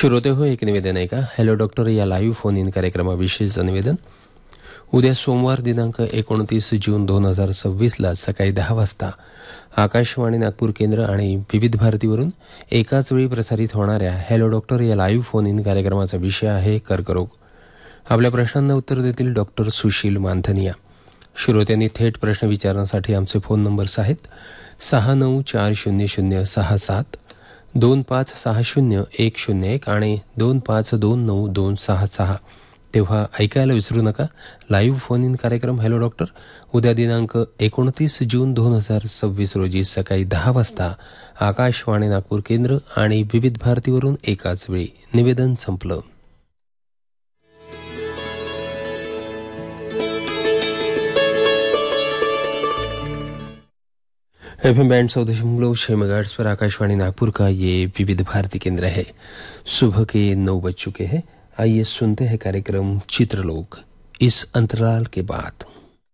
श्रोते हो, एक निवेदन आहे का. हॅलो डॉक्टर या लाईव्ह फोन इन कार्यक्रमाविषयीचं निवेदन. उद्या सोमवार दिनांक 29 जून 2026 सकाळी 10 वाजता आकाशवाणी नागपूर केंद्र आणि विविध भारतीवरून एकाच वेळी प्रसारित होणाऱ्या हॅलो डॉक्टर या लाईव्ह फोन इन कार्यक्रमाचा विषय आहे कर्करोग. आपल्या प्रश्नांना उत्तर देतील डॉक्टर सुशील मानधनिया. श्रोत्यांनी थेट प्रश्न विचारण्यासाठी आमचे फोन नंबर्स आहेत 69400067, 2560-101 आणि 2529-266. तेव्हा ऐकायला विसरू नका. लाईव्ह फोन इन कार्यक्रम हॅलो डॉक्टर उद्या दिनांक 29 जून 2026 रोजी सकाळी 10 वाजता आकाशवाणी नागपूर केंद्र आणि विविध भारतीवरून एकाच वेळी. निवेदन संपलं. FM बैंड 100.6 मेगाहर्ट्ज पर आकाशवाणी नागपुर का ये विविध भारती केंद्र है. सुबह के 9 बज चुके हैं. आइए सुनते हैं कार्यक्रम चित्रलोक इस अंतराल के बाद.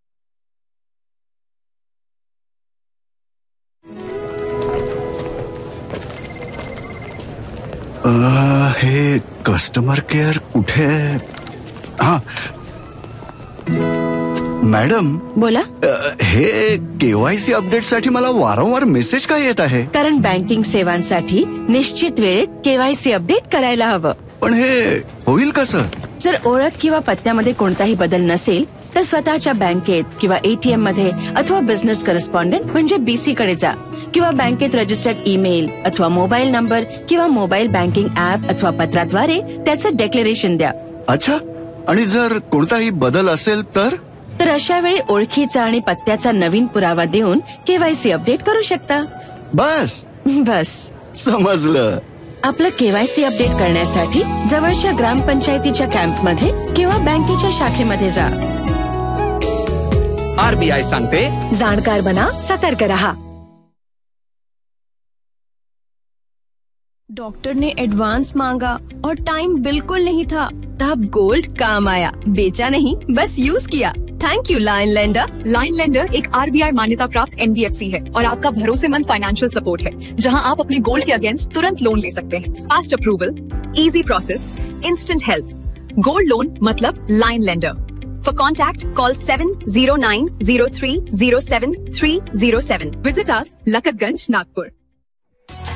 हे कस्टमर केअर कुठे? हा मॅडम बोला. हे KYC अपडेटसाठी मला वारंवार मेसेज का येत आहे? कारण बँकिंग सेवांसाठी निश्चित वेळेत KYC अपडेट करायला हवं. पण हे होईल कसं? जर ओळख किंवा पत्त्यामध्ये कोणताही बदल नसेल तर स्वतःच्या बँकेत किंवा ATM मध्ये अथवा बिझनेस करस्पॉन्डंट म्हणजे BC कडे जा किंवा बँकेत रजिस्टर्ड ईमेल अथवा मोबाईल नंबर किंवा मोबाईल बँकिंग ऍप अथवा पत्राद्वारे त्याचं डेक्लेरेशन द्या. अच्छा, आणि जर कोणताही बदल असेल तर अशा वेळी ओळखीचा आणि पत्त्याचा नवीन पुरावा देऊन KYC अपडेट करू शकता. बस समजलं. आपलं KYC अपडेट करण्यासाठी जवळच्या ग्रामपंचायतीच्या कॅम्पमध्ये किंवा बँकेच्या शाखेमध्ये जा. RBI सांगते, जाणकार बना, सतर्क रहा. डॉक्टर ने एडवांस मांगा और टाइम बिल्कुल नहीं था. तब गोल्ड काम आया. बेचा नहीं, बस use KIA. Thank you line lender. Line lender एक RBI मान्यता प्राप्त NBFC है और आपका भरोसेमंद फाइनेंशियल सपोर्ट है, जहां आप अपने गोल्ड के अगेंस्ट तुरंत लोन ले सकते हैं. Fast approval, easy process, instant help. Gold loan मतलब line lender. For contact, call 7090307307. Visit us, Lakatganj, Nagpur.